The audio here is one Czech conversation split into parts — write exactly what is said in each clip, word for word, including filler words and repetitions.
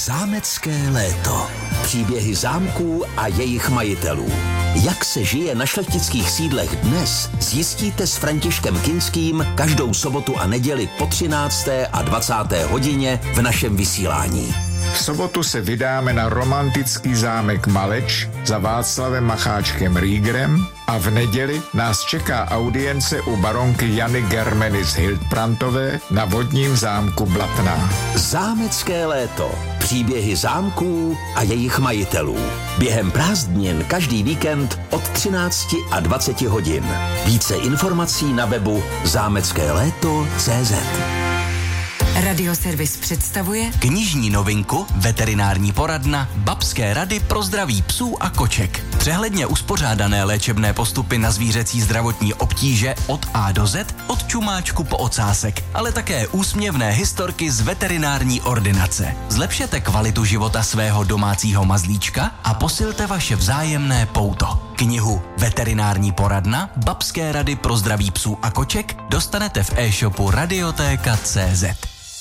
Zámecké léto. Příběhy zámků a jejich majitelů. Jak se žije na šlechtických sídlech dnes, zjistíte s Františkem Kinským každou sobotu a neděli po třinácté a dvacáté hodině v našem vysílání. V sobotu se vydáme na romantický zámek Maleč za Václavem Macháčkem Riegerem a v neděli nás čeká audience u baronky Jany Germenis Hildbrandtové na vodním zámku Blatná. Zámecké léto. Příběhy zámků a jejich majitelů. Během prázdnin každý víkend od třinácti a dvaceti hodin. Více informací na webu zámecké léto tečka cé zet. Radioservis představuje knižní novinku Veterinární poradna Babské rady pro zdraví psů a koček. Přehledně uspořádané léčebné postupy na zvířecí zdravotní obtíže od A do Z, od čumáčku po ocásek, ale také úsměvné historky z veterinární ordinace. Zlepšete kvalitu života svého domácího mazlíčka a posilte vaše vzájemné pouto. Knihu Veterinární poradna Babské rady pro zdraví psů a koček dostanete v e-shopu radiotéka tečka cé zet.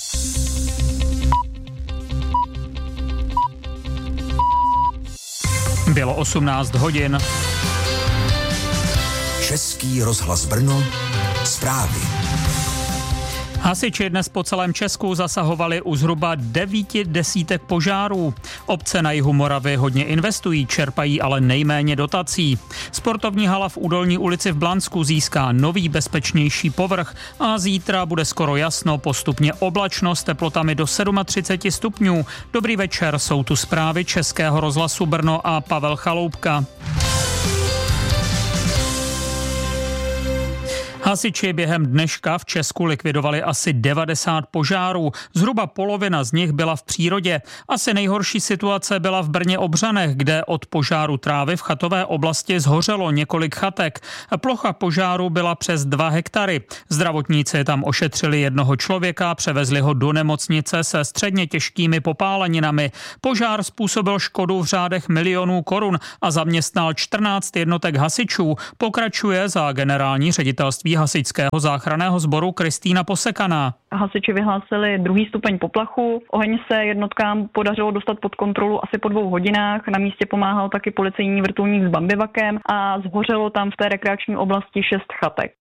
Bylo osmnáct hodin. Český rozhlas Brno. Zprávy. Hasiči dnes po celém Česku zasahovali u zhruba devíti desítek požárů. Obce na jihu Moravy hodně investují, čerpají ale nejméně dotací. Sportovní hala v Údolní ulici v Blansku získá nový bezpečnější povrch a zítra bude skoro jasno, postupně oblačno s teplotami do třicet sedm stupňů. Dobrý večer, jsou tu zprávy Českého rozhlasu Brno a Pavel Chaloupka. Hasiči během dneška v Česku likvidovali asi devadesát požárů. Zhruba polovina z nich byla v přírodě. Asi nejhorší situace byla v Brně Obřanech, kde od požáru trávy v chatové oblasti zhořelo několik chatek. Plocha požáru byla přes dva hektary. Zdravotníci tam ošetřili jednoho člověka, převezli ho do nemocnice se středně těžkými popáleninami. Požár způsobil škodu v řádech milionů korun a zaměstnal čtrnáct jednotek hasičů. Pokračuje za generální ředitelství hasičského záchranného sboru Kristýna Posekaná. Hasiči vyhlásili druhý stupeň poplachu. Oheň se jednotkám podařilo dostat pod kontrolu asi po dvou hodinách. Na místě pomáhal taky policejní vrtulník s bambivakem a zhořelo tam v té rekreační oblasti šest chatek.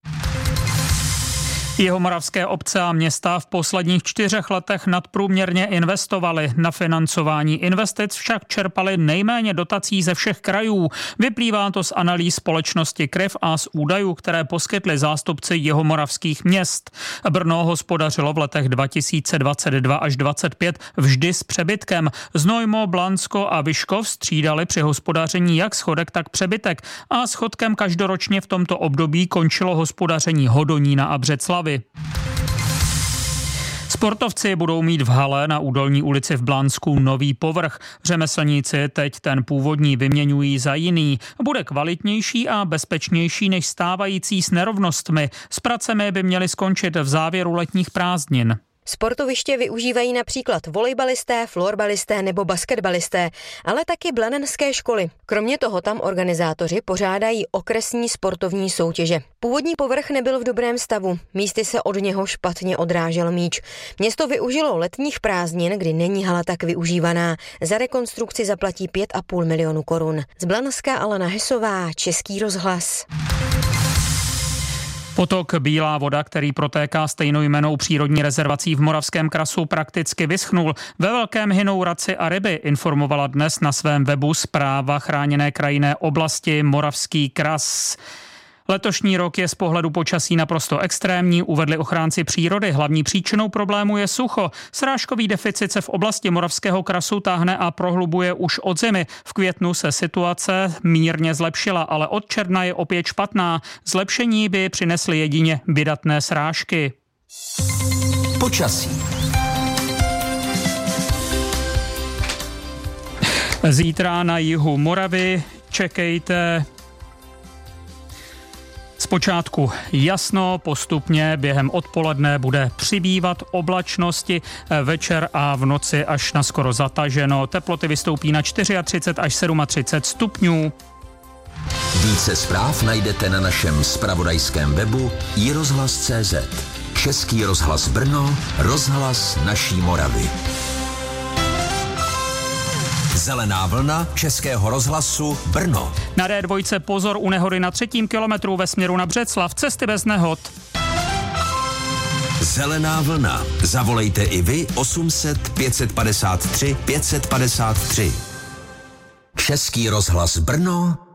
Jihomoravské obce a města v posledních čtyřech letech nadprůměrně investovaly. Na financování investic však čerpaly nejméně dotací ze všech krajů. Vyplývá to z analýz společnosti Kryv a z údajů, které poskytli zástupci jihomoravských měst. Brno hospodařilo v letech dva tisíce dvacet dva až dvacet pět vždy s přebytkem. Znojmo, Blansko a Vyškov střídali při hospodaření jak schodek, tak přebytek. A schodkem každoročně v tomto období končilo hospodaření Hodonína a Břeclavy. Sportovci budou mít v hale na Údolní ulici v Blansku nový povrch. Řemeslníci teď ten původní vyměňují za jiný. Bude kvalitnější a bezpečnější než stávající s nerovnostmi. S pracemi by měly skončit v závěru letních prázdnin. Sportoviště využívají například volejbalisté, florbalisté nebo basketbalisté, ale taky blanenské školy. Kromě toho tam organizátoři pořádají okresní sportovní soutěže. Původní povrch nebyl v dobrém stavu, místy se od něho špatně odrážel míč. Město využilo letních prázdnin, kdy není hala tak využívaná. Za rekonstrukci zaplatí pět a půl milionu korun. Z Blanska Alena Hesová, Český rozhlas. Potok Bílá voda, který protéká stejnojmennou přírodní rezervací v Moravském krasu, prakticky vyschnul. Ve velkém hynou raci a ryby, informovala dnes na svém webu Správa chráněné krajinné oblasti Moravský kras. Letošní rok je z pohledu počasí naprosto extrémní, uvedli ochránci přírody. Hlavní příčinou problému je sucho. Srážkový deficit se v oblasti Moravského krasu táhne a prohlubuje už od zimy. V květnu se situace mírně zlepšila, ale od června je opět špatná. Zlepšení by přinesly jedině vydatné srážky. Počasí. Zítra na jihu Moravy čekejte zpočátku jasno, postupně během odpoledne bude přibývat oblačnosti, večer a v noci až na skoro zataženo. Teploty vystoupí na třicet čtyři až třicet sedm stupňů. Více zpráv najdete na našem zpravodajském webu i rozhlas tečka cé zet. Český rozhlas Brno, rozhlas naší Moravy. Zelená vlna Českého rozhlasu Brno. Na D dva pozor u nehody na třetím kilometru ve směru na Břeclav, cesty bez nehod. Zelená vlna. Zavolejte i vy osm set pět padesát tři pět padesát tři. Český rozhlas Brno.